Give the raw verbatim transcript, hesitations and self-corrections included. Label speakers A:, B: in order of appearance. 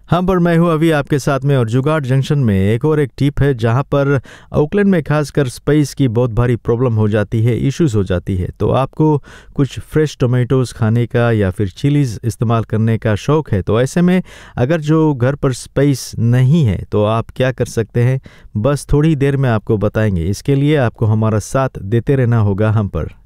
A: हाँ, पर मैं हूँ अभी आपके साथ में। और जुगाड़ जंक्शन में एक और एक टिप है जहाँ पर ओकलैंड में खासकर स्पाइस की बहुत भारी प्रॉब्लम हो जाती है, इश्यूज हो जाती है। तो आपको कुछ फ्रेश टोमेटोज़ खाने का या फिर चिलीज़ इस्तेमाल करने का शौक़ है, तो ऐसे में अगर जो घर पर स्पाइस नहीं है तो आप क्या कर सकते हैं, बस थोड़ी देर में आपको बताएंगे। इसके लिए आपको हमारा साथ देते रहना होगा हम पर।